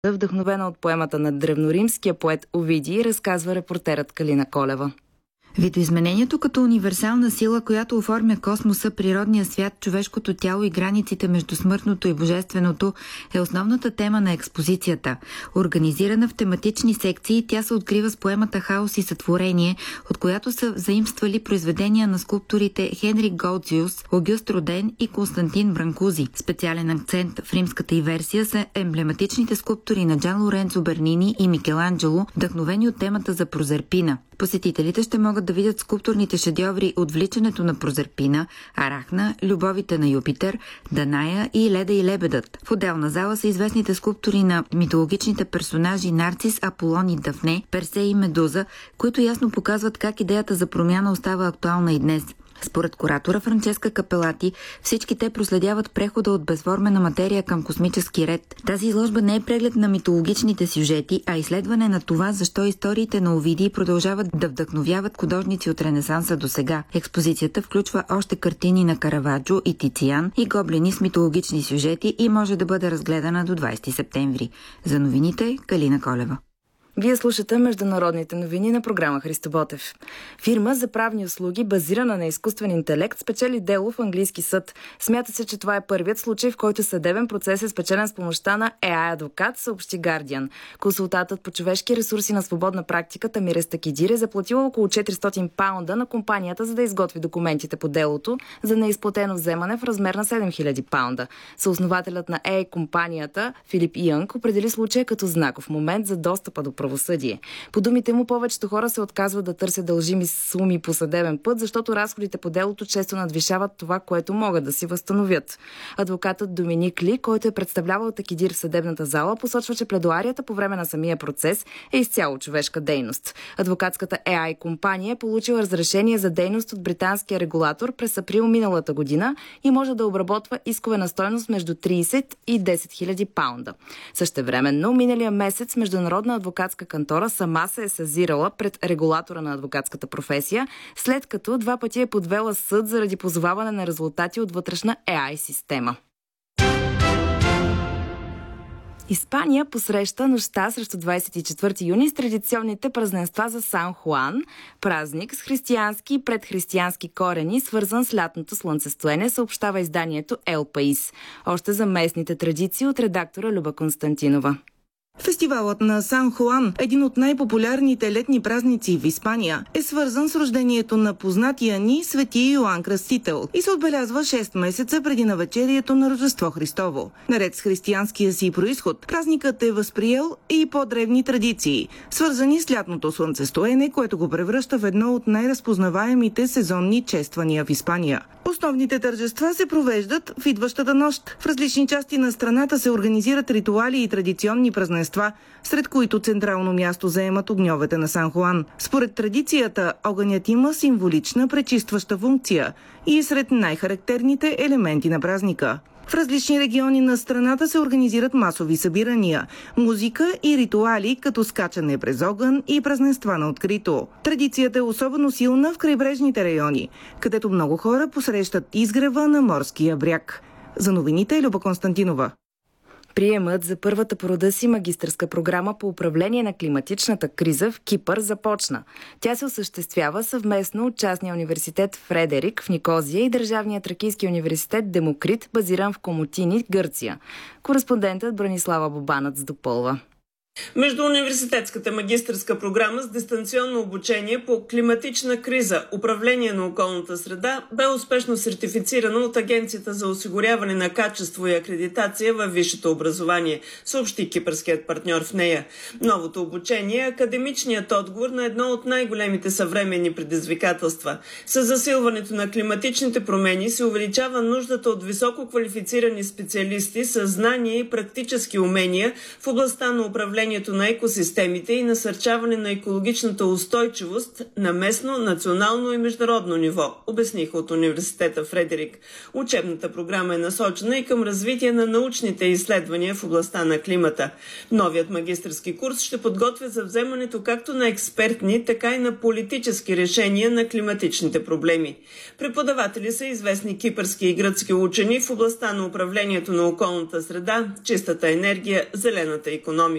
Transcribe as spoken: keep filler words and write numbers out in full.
Вдъхновена от поемата на древноримския поет Овидий, разказва репортерът Калина Колева. Видоизменението като универсална сила, която оформя космоса, природния свят, човешкото тяло и границите между смъртното и божественото, е основната тема на експозицията. Организирана в тематични секции, тя се открива с поемата «Хаос и сътворение», от която са заимствали произведения на скулпторите Хенрик Голдзиус, Огюст Роден и Константин Бранкузи. Специален акцент в римската й версия са емблематичните скулптури на Джан Лоренцо Бернини и Микеланджело, вдъхновени от темата за Прозерпина. Посетителите ще могат да видят скулптурните шедьоври «Отвличането на Прозерпина», «Арахна», «Любовите на Юпитер», «Даная» и «Леда и лебедът». В отделна зала са известните скулптури на митологичните персонажи Нарцис, Аполон и Дафне, Персей и Медуза, които ясно показват как идеята за промяна остава актуална и днес. Според куратора Франческа Капелати, всички те проследяват прехода от безформена материя към космически ред. Тази изложба не е преглед на митологичните сюжети, а изследване на това, защо историите на Овидий продължават да вдъхновяват художници от Ренесанса до сега. Експозицията включва още картини на Караваджо и Тициан и гоблини с митологични сюжети и може да бъде разгледана до двадесети септември. За новините Калина Колева. Вие слушате международните новини на програма Христо Ботев. Фирма за правни услуги, базирана на изкуствен интелект, спечели дело в английски съд. Смята се, че това е първият случай, в който съдебен процес е спечелен с помощта на Ей Ай адвокат, съобщи Guardian. Консултантът по човешки ресурси на свободна практика Тамира Стакидир е заплатила около четиристотин паунда на компанията, за да изготви документите по делото за неизплатено вземане в размер на седем хиляди паунда. Съоснователят на Ей Ай компанията Филип Янг определи случая като знаков момент за достъпа до правосъдие. По думите му, повечето хора се отказват да търсят дължими суми по съдебен път, защото разходите по делото често надвишават това, което могат да си възстановят. Адвокатът Доминик Ли, който е представлявал Такидир в съдебната зала, посочва, че пледоарията по време на самия процес е изцяло човешка дейност. Адвокатската Ей Ай компания е получила разрешение за дейност от британския регулатор през април миналата година и може да обработва искове на стойност между тридесет и десет хиляди паунда. Същевременно, миналия месец международна адвокатска кантора сама се е съзирала пред регулатора на адвокатската професия, след като два пъти е подвела съд заради позоваване на резултати от вътрешна Ей Ай система. Испания посреща нощта срещу двадесет и четвърти юни с традиционните празненства за Сан Хуан, празник с християнски и предхристиянски корени, свързан с лятното слънцестоене, съобщава изданието Ел Паис. Още за местните традиции от редактора Люба Константинова. Фестивалът на Сан Хуан, един от най-популярните летни празници в Испания, е свързан с рождението на познатия ни свети Йоан Кръстител и се отбелязва шест месеца преди навечерието на Рождество Христово. Наред с християнския си произход, празникът е възприел и по-древни традиции, свързани с лятното слънцестоене, което го превръща в едно от най-разпознаваемите сезонни чествания в Испания. Основните тържества се провеждат в идващата нощ. В различни части на страната се организират ритуали и традиционни празненства, сред които централно място заемат огньовете на Сан Хуан. Според традицията, огънят има символична пречистваща функция и е сред най-характерните елементи на празника. В различни региони на страната се организират масови събирания, музика и ритуали, като скачане през огън и празненства на открито. Традицията е особено силна в крайбрежните райони, където много хора посрещат изгрева на морския бряг. За новините Люба Константинова. Приемът за първата по рода си магистърска програма по управление на климатичната криза в Кипър започна. Тя се осъществява съвместно от частния университет Фредерик в Никозия и Държавния тракийски университет Демокрит, базиран в Комотини, Гърция. Кореспондентът Бранислава Бобанът допълва. Междууниверситетската магистърска програма с дистанционно обучение по климатична криза, управление на околната среда бе успешно сертифицирана от Агенцията за осигуряване на качество и акредитация във висшето образование, съобщи кипърският партньор в нея. Новото обучение е академичният отговор на едно от най-големите съвременни предизвикателства. С засилването на климатичните промени се увеличава нуждата от високо квалифицирани специалисти с знания и практически умения в областта на управление на екосистемите и насърчаване на екологичната устойчивост на местно, национално и международно ниво, обясниха от университета Фредерик. Учебната програма е насочена и към развитие на научните изследвания в областта на климата. Новият магистърски курс ще подготвя за вземането както на експертни, така и на политически решения на климатичните проблеми. Преподаватели са известни кипърски и гръцки учени в областта на управлението на околната среда, чистата енергия, зелената икономика.